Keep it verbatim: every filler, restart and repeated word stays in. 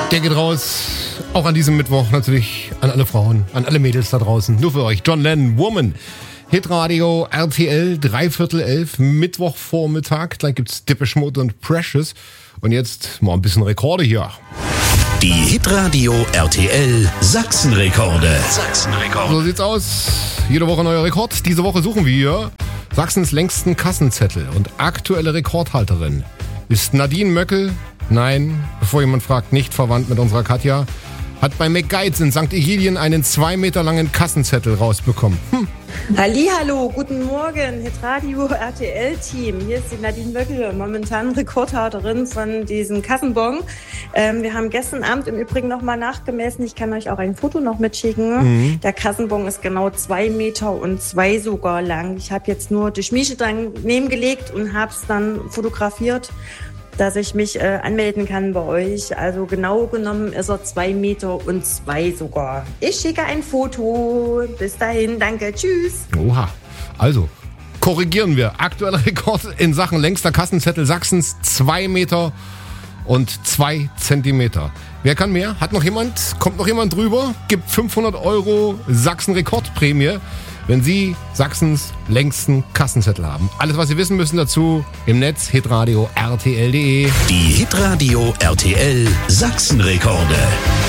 Der geht raus, auch an diesem Mittwoch natürlich an alle Frauen, an alle Mädels da draußen. Nur für euch, John Lennon, Woman. Hitradio R T L, dreiviertel elf, Mittwochvormittag. Gleich gibt's Depeche Mode und Precious. Und jetzt mal ein bisschen Rekorde hier. Die Hitradio R T L Sachsenrekorde. Sachsenrekorde. So sieht's aus. Jede Woche neuer Rekord. Diese Woche suchen wir Sachsens längsten Kassenzettel. Und aktuelle Rekordhalterin ist Nadine Möckel. Nein, bevor jemand fragt, nicht verwandt mit unserer Katja. Hat bei McGuides in Sankt Egidien einen zwei Meter langen Kassenzettel rausbekommen. Hm. Hallihallo, guten Morgen, Hitradio R T L-Team. Hier ist die Nadine Möckel, momentan Rekordhalterin von diesem Kassenbon. Ähm, wir haben gestern Abend im Übrigen nochmal nachgemessen. Ich kann euch auch ein Foto noch mitschicken. Mhm. Der Kassenbon ist genau zwei Meter und zwei sogar lang. Ich habe jetzt nur die Schmieche daneben gelegt und habe es dann fotografiert, dass ich mich äh, anmelden kann bei euch. Also genau genommen ist er zwei Meter und zwei sogar. Ich schicke ein Foto. Bis dahin, danke, tschüss. Oha, also korrigieren wir. Aktueller Rekord in Sachen längster Kassenzettel Sachsens, zwei Meter und zwei Zentimeter. Wer kann mehr? Hat noch jemand? Kommt noch jemand drüber? Gibt fünfhundert Euro Sachsen-Rekordprämie, wenn Sie Sachsens längsten Kassenzettel haben. Alles, was Sie wissen müssen dazu, im Netz hitradio R T L punkt de. Die Hitradio R T L Sachsenrekorde.